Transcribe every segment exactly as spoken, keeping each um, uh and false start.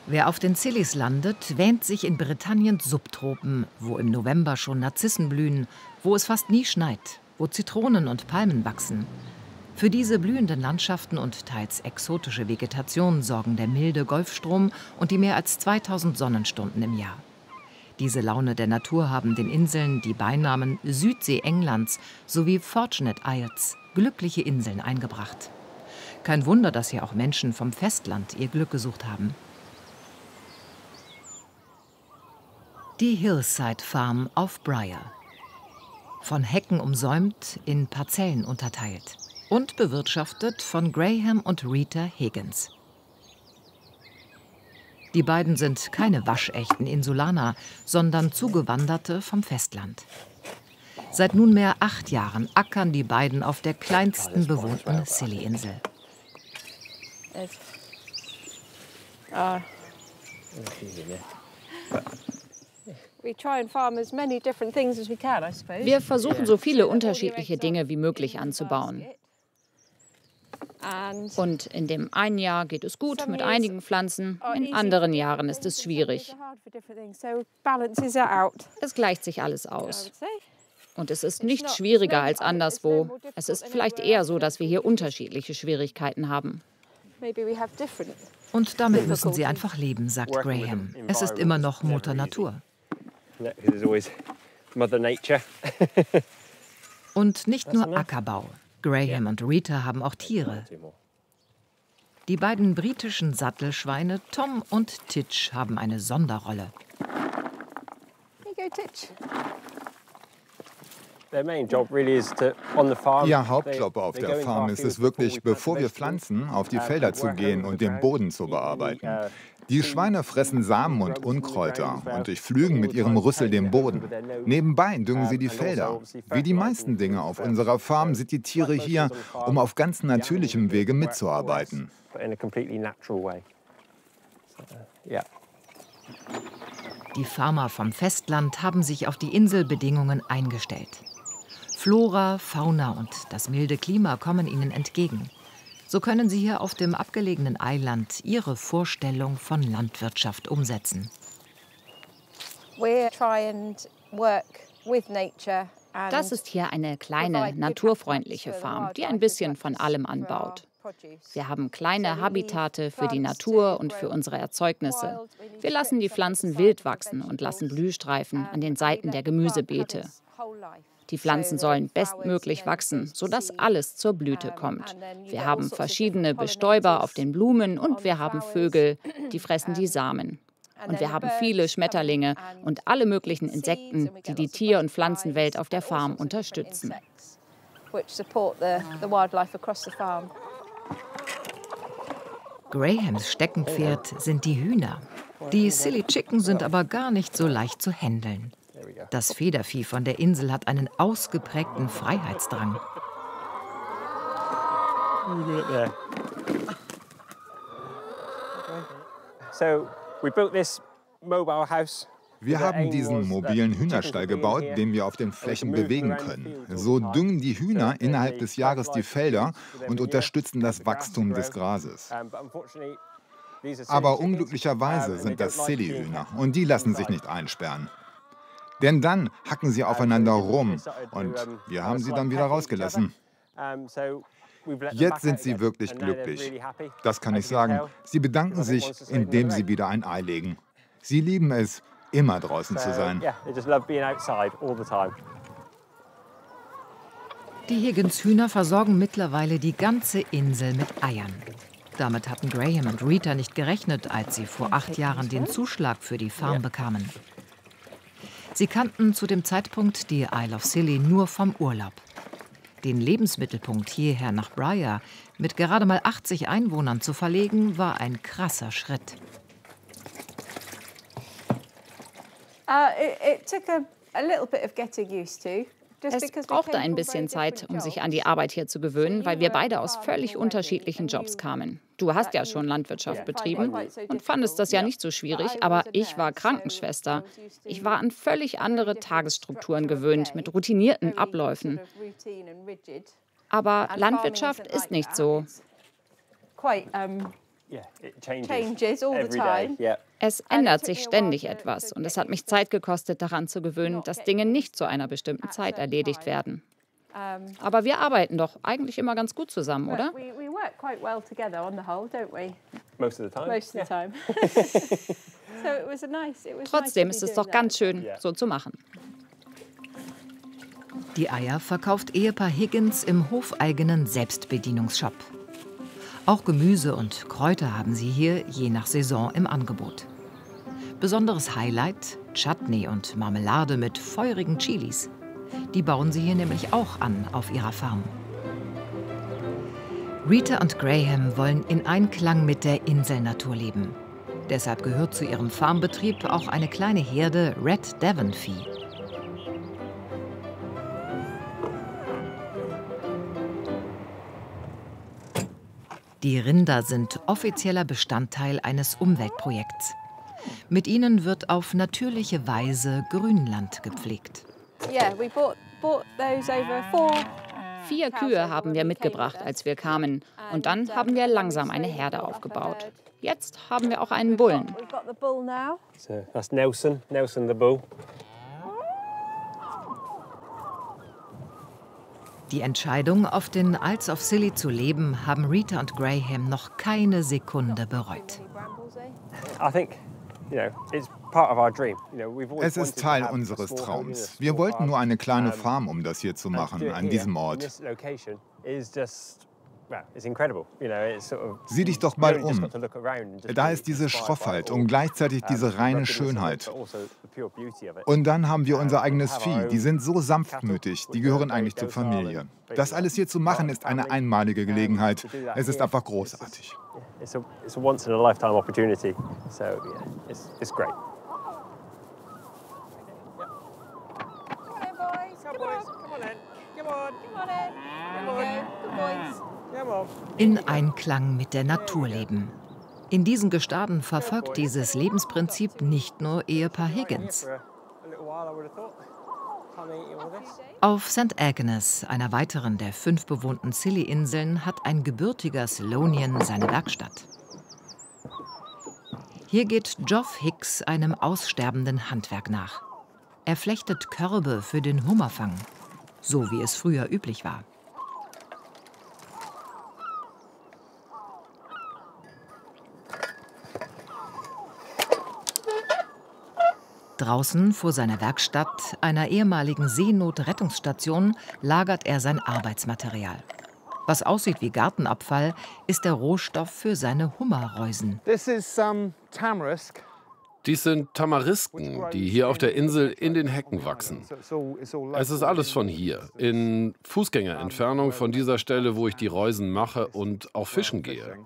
Wer auf den Scillies landet, wähnt sich in Britanniens Subtropen, wo im November schon Narzissen blühen, wo es fast nie schneit, wo Zitronen und Palmen wachsen. Für diese blühenden Landschaften und teils exotische Vegetation sorgen der milde Golfstrom und die mehr als zweitausend Sonnenstunden im Jahr. Diese Laune der Natur haben den Inseln die Beinamen Südsee Englands sowie Fortunate Isles, glückliche Inseln, eingebracht. Kein Wunder, dass hier auch Menschen vom Festland ihr Glück gesucht haben. Die Hillside Farm auf Bryher. Von Hecken umsäumt, in Parzellen unterteilt. Und bewirtschaftet von Graham und Rita Higgins. Die beiden sind keine waschechten Insulaner, sondern Zugewanderte vom Festland. Seit nunmehr acht Jahren ackern die beiden auf der kleinsten bewohnten Scilly-Insel. Wir versuchen, so viele unterschiedliche Dinge wie möglich anzubauen. Und in dem einen Jahr geht es gut mit einigen Pflanzen, in anderen Jahren ist es schwierig. Es gleicht sich alles aus. Und es ist nicht schwieriger als anderswo. Es ist vielleicht eher so, dass wir hier unterschiedliche Schwierigkeiten haben. Und damit müssen sie einfach leben, sagt Graham. Es ist immer noch Mutter Natur. Und nicht nur Ackerbau. Graham und Rita haben auch Tiere. Die beiden britischen Sattelschweine Tom und Titch haben eine Sonderrolle. Ihr Hauptjob auf der Farm ist es wirklich, bevor wir pflanzen, auf die Felder zu gehen und den Boden zu bearbeiten. Die Schweine fressen Samen und Unkräuter und durchflügen mit ihrem Rüssel den Boden. Nebenbei düngen sie die Felder. Wie die meisten Dinge auf unserer Farm sind die Tiere hier, um auf ganz natürlichem Wege mitzuarbeiten. Die Farmer vom Festland haben sich auf die Inselbedingungen eingestellt. Flora, Fauna und das milde Klima kommen ihnen entgegen. So können sie hier auf dem abgelegenen Eiland ihre Vorstellung von Landwirtschaft umsetzen. Das ist hier eine kleine, naturfreundliche Farm, die ein bisschen von allem anbaut. Wir haben kleine Habitate für die Natur und für unsere Erzeugnisse. Wir lassen die Pflanzen wild wachsen und lassen Blühstreifen an den Seiten der Gemüsebeete. Die Pflanzen sollen bestmöglich wachsen, sodass alles zur Blüte kommt. Wir haben verschiedene Bestäuber auf den Blumen und wir haben Vögel, die fressen die Samen. Und wir haben viele Schmetterlinge und alle möglichen Insekten, die die Tier- und Pflanzenwelt auf der Farm unterstützen. Grahams Steckenpferd sind die Hühner. Die Scilly Chicken sind aber gar nicht so leicht zu händeln. Das Federvieh von der Insel hat einen ausgeprägten Freiheitsdrang. Wir haben diesen mobilen Hühnerstall gebaut, den wir auf den Flächen bewegen können. So düngen die Hühner innerhalb des Jahres die Felder und unterstützen das Wachstum des Grases. Aber unglücklicherweise sind das Scilly-Hühner und die lassen sich nicht einsperren. Denn dann hacken sie aufeinander rum und wir haben sie dann wieder rausgelassen. Jetzt sind sie wirklich glücklich. Das kann ich sagen. Sie bedanken sich, indem sie wieder ein Ei legen. Sie lieben es, immer draußen zu sein. Die Higgins-Hühner versorgen mittlerweile die ganze Insel mit Eiern. Damit hatten Graham und Rita nicht gerechnet, als sie vor acht Jahren den Zuschlag für die Farm bekamen. Sie kannten zu dem Zeitpunkt die Isle of Scilly nur vom Urlaub. Den Lebensmittelpunkt hierher nach Bryher mit gerade mal achtzig Einwohnern zu verlegen, war ein krasser Schritt. Uh, it, it took a, a little bit of getting used to. Es brauchte ein bisschen Zeit, um sich an die Arbeit hier zu gewöhnen, weil wir beide aus völlig unterschiedlichen Jobs kamen. Du hast ja schon Landwirtschaft betrieben und fandest das ja nicht so schwierig, aber ich war Krankenschwester. Ich war an völlig andere Tagesstrukturen gewöhnt, mit routinierten Abläufen. Aber Landwirtschaft ist nicht so. Es ändert sich ständig etwas und es hat mich Zeit gekostet, daran zu gewöhnen, dass Dinge nicht zu einer bestimmten Zeit erledigt werden. Aber wir arbeiten doch eigentlich immer ganz gut zusammen, oder? Trotzdem ist es doch ganz schön, so zu machen. Die Eier verkauft Ehepaar Higgins im hofeigenen Selbstbedienungsshop. Auch Gemüse und Kräuter haben sie hier je nach Saison im Angebot. Besonderes Highlight: Chutney und Marmelade mit feurigen Chilis. Die bauen sie hier nämlich auch an auf ihrer Farm. Rita und Graham wollen in Einklang mit der Inselnatur leben. Deshalb gehört zu ihrem Farmbetrieb auch eine kleine Herde Red Devon-Vieh. Die Rinder sind offizieller Bestandteil eines Umweltprojekts. Mit ihnen wird auf natürliche Weise Grünland gepflegt. Vier Kühe haben wir mitgebracht, als wir kamen. Und dann haben wir langsam eine Herde aufgebaut. Jetzt haben wir auch einen Bullen. So, that's Nelson, Nelson the bull. Die Entscheidung, auf den Isles of Scilly zu leben, haben Rita und Graham noch keine Sekunde bereut. I think, you know, it's part of our dream. You know, we've always Es ist Teil unseres Traums. Wir wollten nur eine kleine Farm, um das hier zu machen, an diesem Ort. Sieh dich doch mal um. Da ist diese Schroffheit und gleichzeitig diese reine Schönheit. Und dann haben wir unser eigenes Vieh. Die sind so sanftmütig, die gehören eigentlich zur Familie. Das alles hier zu machen, ist eine einmalige Gelegenheit. Es ist einfach großartig. It's a, it's a once in a lifetime opportunity. So yeah, it's, it's great. In Einklang mit der Natur leben. In diesen Gestaden verfolgt dieses Lebensprinzip nicht nur Ehepaar Higgins. Auf Sankt Agnes, einer weiteren der fünf bewohnten Scilly-Inseln, hat ein gebürtiger Scilonian seine Werkstatt. Hier geht Geoff Hicks einem aussterbenden Handwerk nach. Er flechtet Körbe für den Hummerfang, so wie es früher üblich war. Draußen vor seiner Werkstatt, einer ehemaligen Seenotrettungsstation, lagert er sein Arbeitsmaterial. Was aussieht wie Gartenabfall, ist der Rohstoff für seine Hummerreusen. Dies sind Tamarisken, die hier auf der Insel in den Hecken wachsen. Es ist alles von hier, in Fußgängerentfernung von dieser Stelle, wo ich die Reusen mache und auch fischen gehe.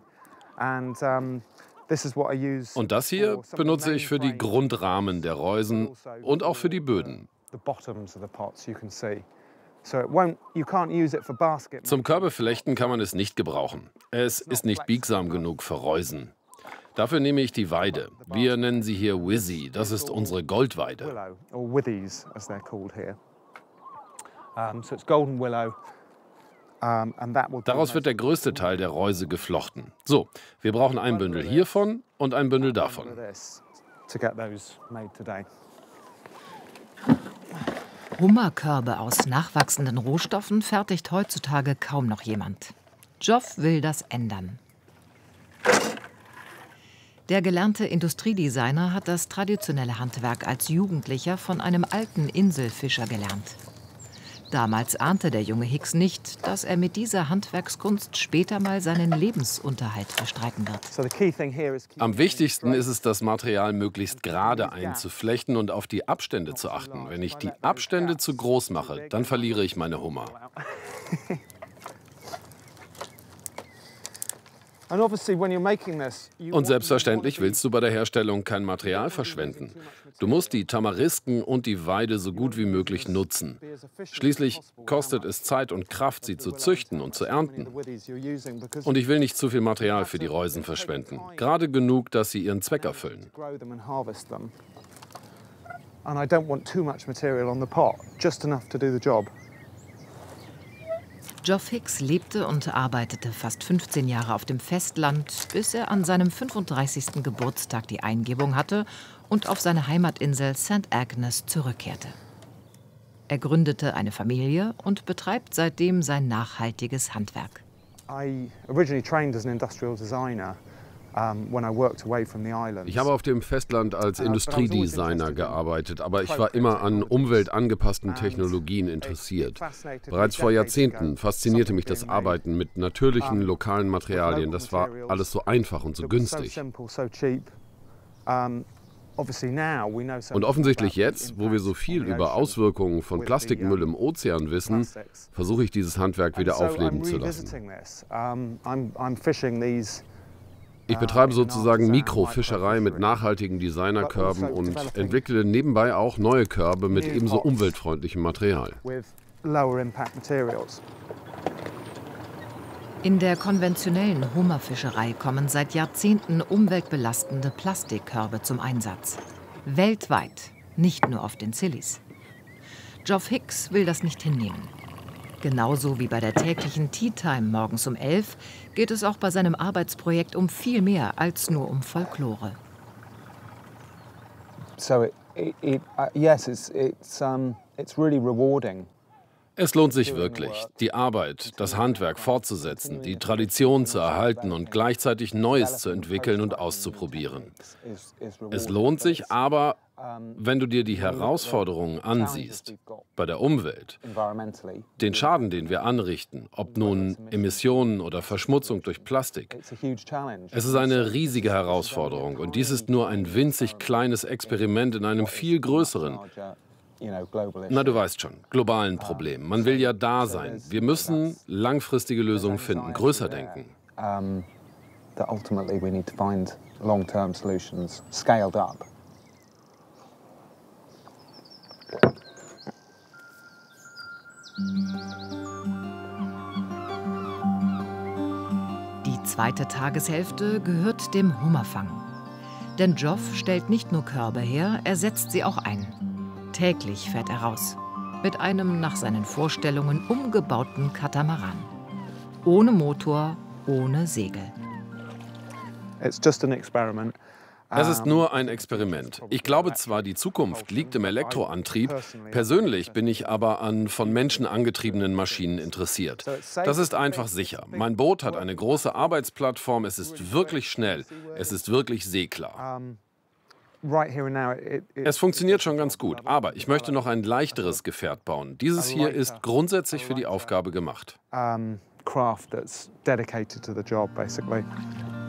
Und das hier benutze ich für die Grundrahmen der Reusen und auch für die Böden. Zum Körbeflechten kann man es nicht gebrauchen. Es ist nicht biegsam genug für Reusen. Dafür nehme ich die Weide. Wir nennen sie hier Wizzy. Das ist unsere Goldweide. Daraus wird der größte Teil der Reuse geflochten. So, wir brauchen ein Bündel hiervon und ein Bündel davon. Hummerkörbe aus nachwachsenden Rohstoffen fertigt heutzutage kaum noch jemand. Geoff will das ändern. Der gelernte Industriedesigner hat das traditionelle Handwerk als Jugendlicher von einem alten Inselfischer gelernt. Damals ahnte der junge Hicks nicht, dass er mit dieser Handwerkskunst später mal seinen Lebensunterhalt bestreiten wird. Am wichtigsten ist es, das Material möglichst gerade einzuflechten und auf die Abstände zu achten. Wenn ich die Abstände zu groß mache, dann verliere ich meine Hummer. Und selbstverständlich willst du bei der Herstellung kein Material verschwenden. Du musst die Tamarisken und die Weide so gut wie möglich nutzen. Schließlich kostet es Zeit und Kraft, sie zu züchten und zu ernten. Und ich will nicht zu viel Material für die Reusen verschwenden. Gerade genug, dass sie ihren Zweck erfüllen. Geoff Hicks lebte und arbeitete fast fünfzehn Jahre auf dem Festland, bis er an seinem fünfunddreißigsten Geburtstag die Eingebung hatte und auf seine Heimatinsel Saint Agnes zurückkehrte. Er gründete eine Familie und betreibt seitdem sein nachhaltiges Handwerk. I originally trained as an industrial designer. Ich habe auf dem Festland als Industriedesigner gearbeitet, aber ich war immer an umweltangepassten Technologien interessiert. Bereits vor Jahrzehnten faszinierte mich das Arbeiten mit natürlichen, lokalen Materialien. Das war alles so einfach und so günstig. Und offensichtlich jetzt, wo wir so viel über Auswirkungen von Plastikmüll im Ozean wissen, versuche ich dieses Handwerk wieder aufleben zu lassen. Ich betreibe sozusagen Mikrofischerei mit nachhaltigen Designerkörben und entwickle nebenbei auch neue Körbe mit ebenso umweltfreundlichem Material. In der konventionellen Hummerfischerei kommen seit Jahrzehnten umweltbelastende Plastikkörbe zum Einsatz. Weltweit, nicht nur auf den Scillies. Geoff Hicks will das nicht hinnehmen. Genauso wie bei der täglichen Tea Time morgens um elf geht es auch bei seinem Arbeitsprojekt um viel mehr als nur um Folklore. So it, it, it, uh, yes, it's, it's, um, it's really rewarding. Es lohnt sich wirklich, die Arbeit, das Handwerk fortzusetzen, die Tradition zu erhalten und gleichzeitig Neues zu entwickeln und auszuprobieren. Es lohnt sich aber, wenn du dir die Herausforderungen ansiehst, bei der Umwelt, den Schaden, den wir anrichten, ob nun Emissionen oder Verschmutzung durch Plastik. Es ist eine riesige Herausforderung und dies ist nur ein winzig kleines Experiment in einem viel größeren, na, du weißt schon, globalen Problem. Man will ja da sein. Wir müssen langfristige Lösungen finden, größer denken. Die zweite Tageshälfte gehört dem Hummerfang. Denn Geoff stellt nicht nur Körbe her, er setzt sie auch ein. Täglich fährt er raus. Mit einem nach seinen Vorstellungen umgebauten Katamaran. Ohne Motor, ohne Segel. It's just an experiment. Es ist nur ein Experiment. Ich glaube zwar, die Zukunft liegt im Elektroantrieb, persönlich bin ich aber an von Menschen angetriebenen Maschinen interessiert. Das ist einfach sicher. Mein Boot hat eine große Arbeitsplattform, es ist wirklich schnell, es ist wirklich seeklar. Es funktioniert schon ganz gut, aber ich möchte noch ein leichteres Gefährt bauen. Dieses hier ist grundsätzlich für die Aufgabe gemacht. Craft that's dedicated to the job, basically.